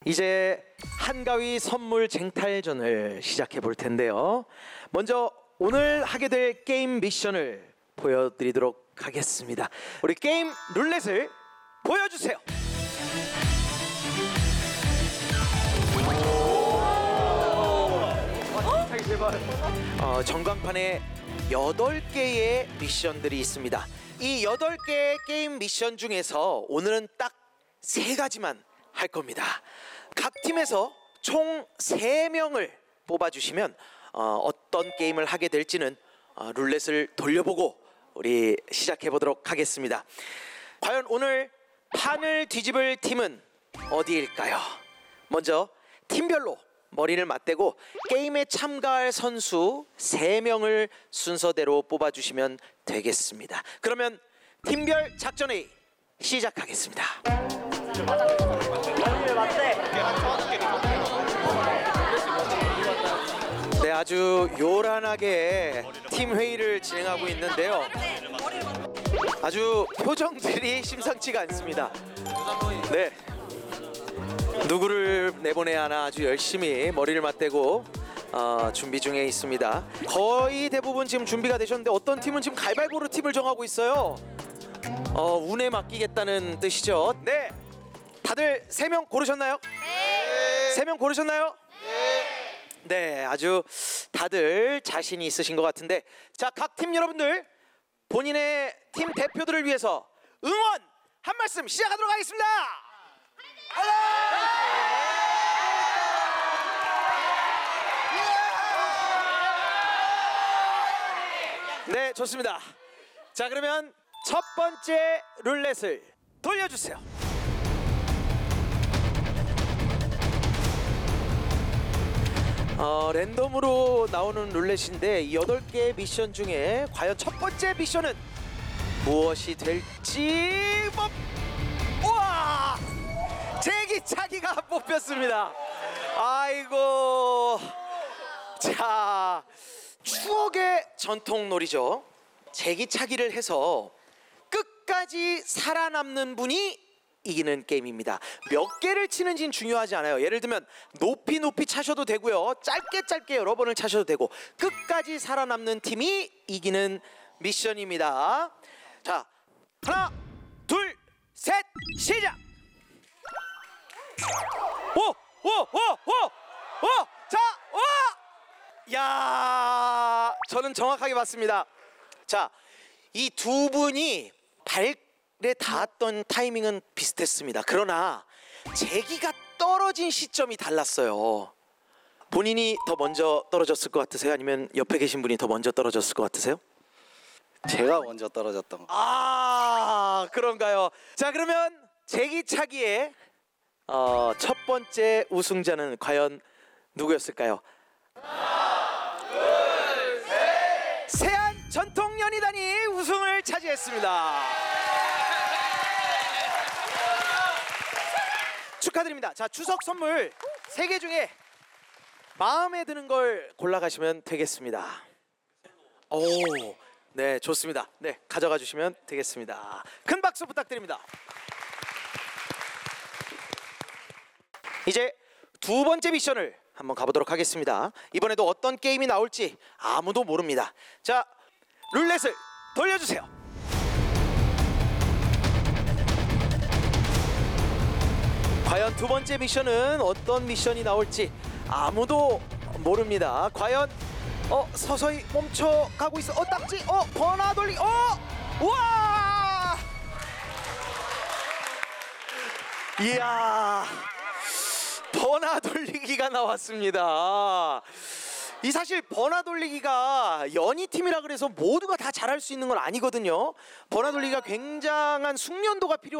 이제 한가위 선물 쟁탈전을 시작해 볼 텐데요. 먼저 오늘 하게 될 게임 미션을 보여드리도록 하겠습니다. 우리 게임 룰렛을 보여주세요. 전광판에 8개의 미션들이 있습니다. 이 8개의 게임 미션 중에서 오늘은 딱 3가지만 할 겁니다. 각 팀에서 총 3명을 뽑아주시면 어떤 게임을 하게 될지는 룰렛을 돌려보고 우리 시작해보도록 하겠습니다. 과연 오늘 판을 뒤집을 팀은 어디일까요? 먼저 팀별로 머리를 맞대고 게임에 참가할 선수 3명을 순서대로 뽑아주시면 되겠습니다. 그러면 팀별 작전회의 시작하겠습니다. 네, 아주 요란하게 팀 회의를 진행하고 있는데요. 아주 표정들이 심상치가 않습니다. 네, 누구를 내보내야 하나 아주 열심히 머리를 맞대고 준비 중에 있습니다. 거의 대부분 지금 준비가 되셨는데 어떤 팀은 지금 가위바위보로 팀을 정하고 있어요. 운에 맡기겠다는 뜻이죠. 네, 다들 3명 고르셨나요? 네. 3명 고르셨나요? 네. 네, 아주 다들 자신이 있으신 것 같은데, 자, 각 팀 여러분들 본인의 팀 대표들을 위해서 응원 한 말씀 시작하도록 하겠습니다. 네, 좋습니다. 자, 그러면 첫 번째 룰렛을 돌려주세요. 랜덤으로 나오는 룰렛인데 이 8개의 미션 중에 과연 첫 번째 미션은 무엇이 될지 우와! 제기차기가 뽑혔습니다. 아이고, 자, 추억의 전통놀이죠. 제기차기를 해서 끝까지 살아남는 분이 이기는 게임입니다. 몇 개를 치는지는 중요하지 않아요. 예를 들면 높이 차셔도 되고요, 짧게 여러 번을 차셔도 되고, 끝까지 살아남는 팀이 이기는 미션입니다. 자, 하나, 둘, 셋, 시작! 자, 야, 저는 정확하게 봤습니다. 자, 이 두 분이 발에 닿았던 타이밍은 비슷했습니다. 그러나 제기가 떨어진 시점이 달랐어요. 본인이 더 먼저 떨어졌을 것 같으세요? 아니면 옆에 계신 분이 더 먼저 떨어졌을 것 같으세요? 제가 먼저 떨어졌던 거. 그런가요? 자, 그러면 제기차기의 첫 번째 우승자는 과연 누구였을까요? 하나, 둘, 셋! 세안 전통연희단이 우승을 차지했습니다. 축하드립니다. 자, 추석 선물 3개 중에 마음에 드는 걸 골라가시면 되겠습니다. 오, 네, 좋습니다. 네, 가져가 주시면 되겠습니다. 큰 박수 부탁드립니다. 이제 두 번째 미션을 한번 가보도록 하겠습니다. 이번에도 어떤 게임이 나올지 아무도 모릅니다. 자, 룰렛을 돌려주세요. 과연 두 번째 미션은 어떤 미션이 나올지 아무도 모릅니다. 과연 서서히 멈춰가고 있어. 딱지. 번화 돌리기. 우와! 이야, 번화 돌리기가 나왔습니다. 이 사실 번화 돌리기가 연희팀이라 그래서 모두가 다 잘할 수 있는 건 아니거든요. 번화 돌리기가 굉장한 숙련도가 필요한